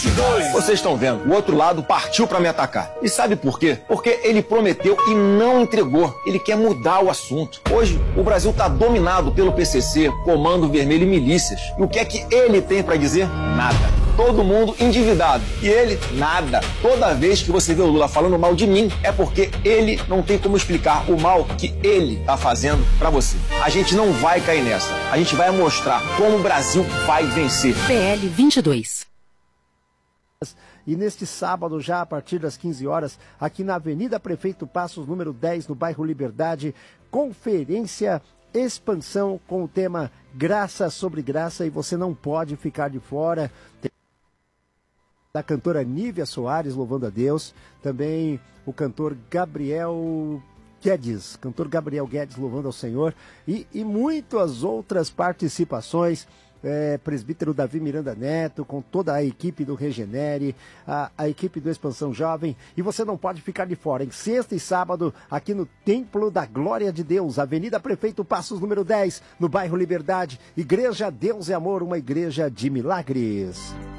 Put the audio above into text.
22. Vocês estão vendo, o outro lado partiu para me atacar. E sabe por quê? Porque ele prometeu e não entregou. Ele quer mudar o assunto. Hoje, o Brasil está dominado pelo PCC, Comando Vermelho e milícias. E o que é que ele tem para dizer? Nada. Todo mundo endividado. E ele, nada. Toda vez que você vê o Lula falando mal de mim, é porque ele não tem como explicar o mal que ele tá fazendo pra você. A gente não vai cair nessa. A gente vai mostrar como o Brasil vai vencer. PL 22. E neste sábado, já a partir das 15 horas, aqui na Avenida Prefeito Passos, número 10, no bairro Liberdade, conferência Expansão com o tema Graça sobre Graça, e você não pode ficar de fora. Da cantora Nívia Soares, louvando a Deus. Também o cantor Gabriel Guedes, louvando ao Senhor. E muitas outras participações. Presbítero Davi Miranda Neto, com toda a equipe do Regenere, a equipe do Expansão Jovem. E você não pode ficar de fora. Em sexta e sábado, aqui no Templo da Glória de Deus, Avenida Prefeito Passos, número 10, no bairro Liberdade. Igreja Deus é Amor, uma igreja de milagres.